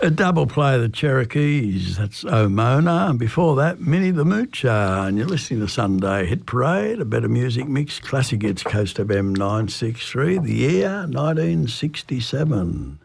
A double play of the Cherokees, that's Omona, and before that, Minnie the Moocher, and you're listening to Sunday Hit Parade, a better music mix, classic hits, Coast FM 963, the year 1967.